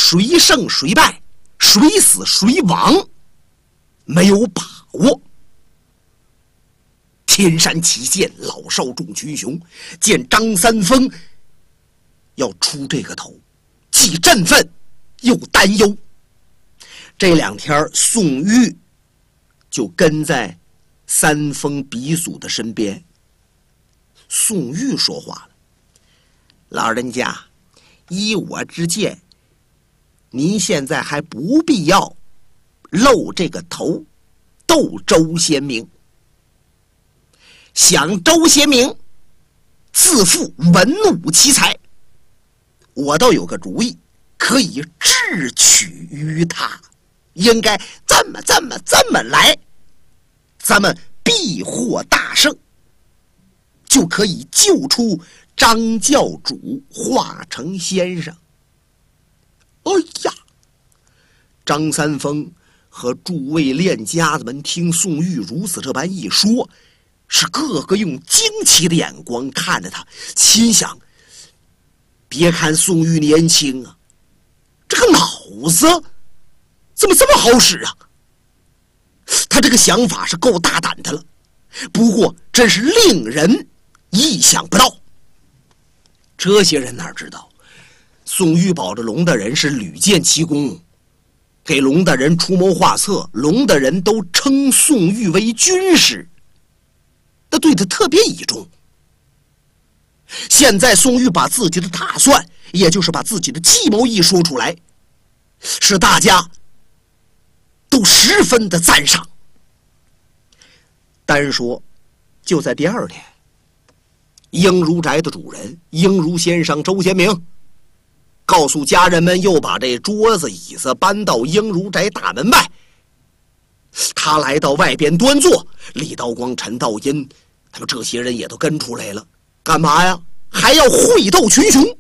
谁胜谁败，谁死谁亡，没有把握。天山起见老少众群雄，见张三丰要出这个头，既振奋又担忧。这2天宋玉就跟在三丰鼻祖的身边。宋玉说话了：老人家，依我之见，您现在还不必要露这个头斗周贤明。想周贤明自负文武奇才，我倒有个主意，可以智取于他。应该这么来，咱们必获大胜，就可以救出张教主华成先生。哎呀，张三丰和诸位练家子们听宋玉如此这般一说，是个个用惊奇的眼光看着他，心想：别看宋玉年轻啊，这个脑子怎么这么好使啊？他这个想法是够大胆的了，不过真是令人意想不到。这些人哪知道，宋玉保着龙大人是屡建奇功，给龙大人出谋划策，龙大人都称宋玉为军师，那对他特别倚重。现在宋玉把自己的打算，也就是把自己的计谋一说出来，使大家都十分的赞赏。单说就在第2天，英如宅的主人英如先生周贤明告诉家人们，又把这桌子椅子搬到英如宅大门外。他来到外边端坐，李道光、陈道阴他们这些人也都跟出来了。干嘛呀？还要会斗群雄。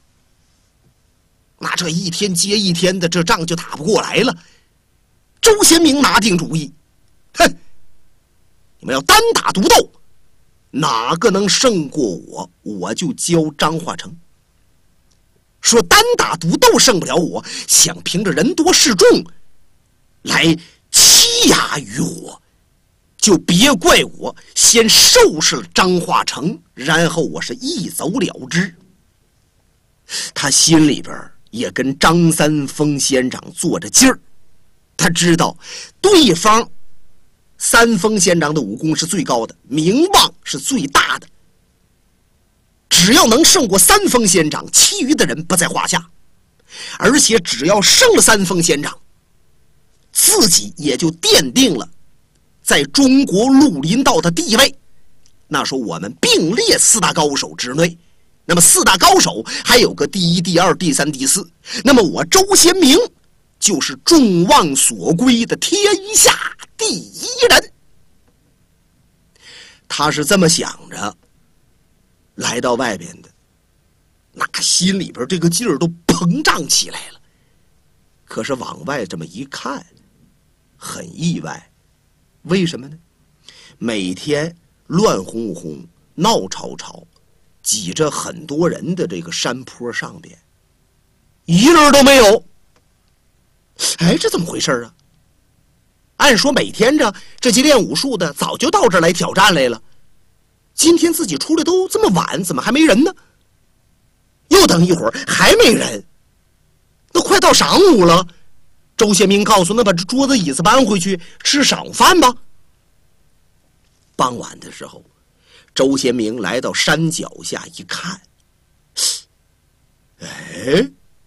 那这一天接一天的，这仗就打不过来了。周贤明拿定主意，哼，你们要单打独斗，哪个能胜过我，我就教张化成。说单打独斗胜不了我，想凭着人多势众来欺压于我，就别怪我先收拾了张化成，然后我是一走了之。他心里边也跟张三丰先长做着劲儿，他知道对方三丰先长的武功是最高的，名望是最大的，只要能胜过三丰先长，其余的人不在话下。而且只要胜了三丰先长，自己也就奠定了在中国绿林道的地位。那时候我们并列4大高手之内，那么4大高手还有个第1、第2、第3、第4，那么我周贤明就是众望所归的天下第1人。他是这么想着来到外边的，那心里边这个劲儿都膨胀起来了。可是往外这么一看，很意外。为什么呢？每天乱哄哄、闹吵吵，挤着很多人的这个山坡上边，一人都没有。哎，这怎么回事啊？按说每天这些练武术的早就到这儿来挑战来了，今天自己出来都这么晚，怎么还没人呢？又等一会儿还没人，都快到晌午了。周贤明告诉那把这桌子椅子搬回去吃晌午饭吧。傍晚的时候，周贤明来到山脚下一看，哎，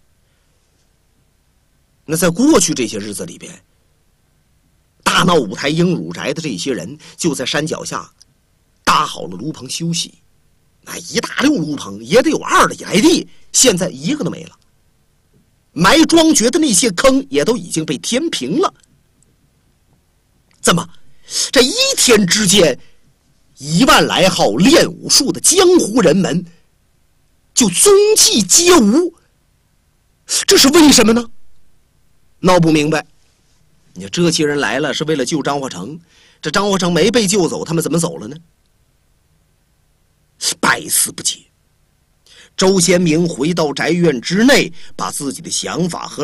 那在过去这些日子里边，大闹五台英乳宅的这些人就在山脚下搭好了炉棚休息，那一大溜炉棚也得有2里来地，现在一个都没了。埋庄掘的那些坑也都已经被填平了。怎么这一天之间，1万来号练武术的江湖人们就踪迹皆无？这是为什么呢？闹不明白。你这些人来了是为了救张化成，这张化成没被救走，他们怎么走了呢？百思不解。周贤明回到宅院之内，把自己的想法和